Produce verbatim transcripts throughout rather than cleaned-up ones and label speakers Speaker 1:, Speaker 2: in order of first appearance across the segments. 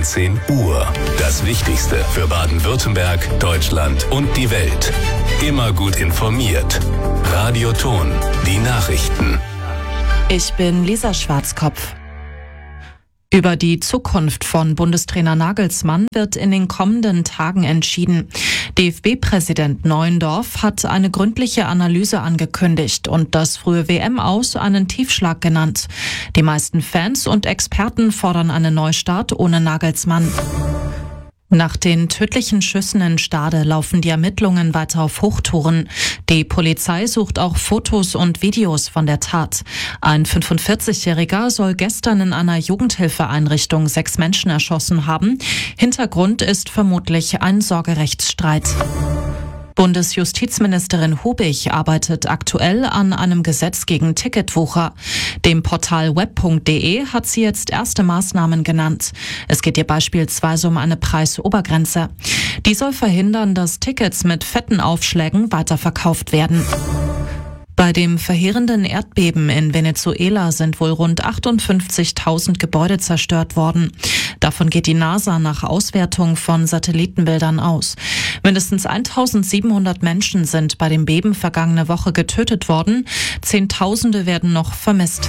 Speaker 1: neunzehn Uhr. Das Wichtigste für Baden-Württemberg, Deutschland und die Welt. Immer gut informiert. Radio Ton, die Nachrichten.
Speaker 2: Ich bin Lisa Schwarzkopf. Über die Zukunft von Bundestrainer Nagelsmann wird in den kommenden Tagen entschieden. D F B-Präsident Neuendorf hat eine gründliche Analyse angekündigt und das frühe W M-Aus einen Tiefschlag genannt. Die meisten Fans und Experten fordern einen Neustart ohne Nagelsmann. Nach den tödlichen Schüssen in Stade laufen die Ermittlungen weiter auf Hochtouren. Die Polizei sucht auch Fotos und Videos von der Tat. Ein fünfundvierzigjähriger soll gestern in einer Jugendhilfeeinrichtung sechs Menschen erschossen haben. Hintergrund ist vermutlich ein Sorgerechtsstreit. Bundesjustizministerin Hubig arbeitet aktuell an einem Gesetz gegen Ticketwucher. Dem Portal web punkt de hat sie jetzt erste Maßnahmen genannt. Es geht ihr beispielsweise um eine Preisobergrenze. Die soll verhindern, dass Tickets mit fetten Aufschlägen weiterverkauft werden. Bei dem verheerenden Erdbeben in Venezuela sind wohl rund achtundfünfzigtausend Gebäude zerstört worden. Davon geht die NASA nach Auswertung von Satellitenbildern aus. Mindestens eintausendsiebenhundert Menschen sind bei dem Beben vergangene Woche getötet worden. Zehntausende werden noch vermisst.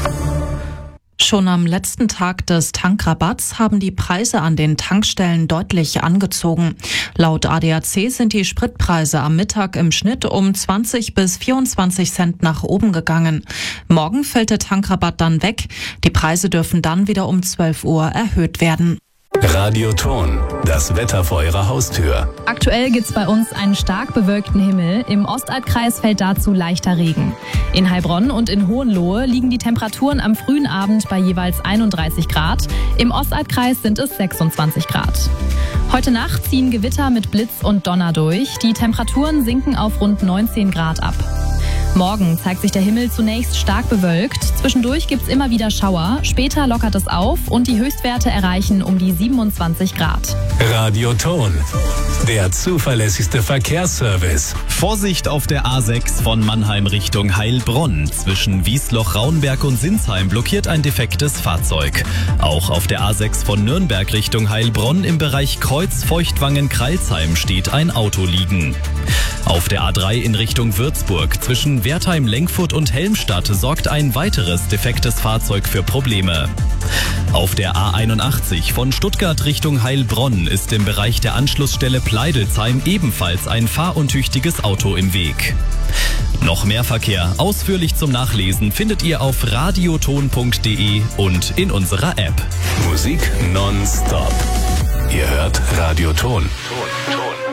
Speaker 2: Schon am letzten Tag des Tankrabatts haben die Preise an den Tankstellen deutlich angezogen. Laut A D A C sind die Spritpreise am Mittag im Schnitt um zwanzig bis vierundzwanzig Cent nach oben gegangen. Morgen fällt der Tankrabatt dann weg. Die Preise dürfen dann wieder um zwölf Uhr erhöht werden.
Speaker 1: Radio Ton, das Wetter vor Ihrer Haustür.
Speaker 3: Aktuell gibt's bei uns einen stark bewölkten Himmel. Im Ostalbkreis fällt dazu leichter Regen. In Heilbronn und in Hohenlohe liegen die Temperaturen am frühen Abend bei jeweils einunddreißig Grad. Im Ostalbkreis sind es sechsundzwanzig Grad. Heute Nacht ziehen Gewitter mit Blitz und Donner durch. Die Temperaturen sinken auf rund neunzehn Grad ab. Morgen zeigt sich der Himmel zunächst stark bewölkt. Zwischendurch gibt's immer wieder Schauer. Später lockert es auf und die Höchstwerte erreichen um die siebenundzwanzig Grad.
Speaker 1: Radio Ton, der zuverlässigste Verkehrsservice.
Speaker 4: Vorsicht auf der A sechs von Mannheim Richtung Heilbronn. Zwischen Wiesloch, Raunberg und Sinsheim blockiert ein defektes Fahrzeug. Auch auf der A sechs von Nürnberg Richtung Heilbronn im Bereich Kreuz-Feuchtwangen-Kreilsheim steht ein Auto liegen. Auf der A drei in Richtung Würzburg zwischen Wertheim-Lenkfurt und Helmstadt sorgt ein weiteres defektes Fahrzeug für Probleme. Auf der A einundachtzig von Stuttgart Richtung Heilbronn ist im Bereich der Anschlussstelle Pleidelsheim ebenfalls ein fahruntüchtiges Auto im Weg. Noch mehr Verkehr ausführlich zum Nachlesen findet ihr auf radioton punkt de und in unserer App.
Speaker 1: Musik nonstop. Ihr hört Radio Ton. Ton, Ton.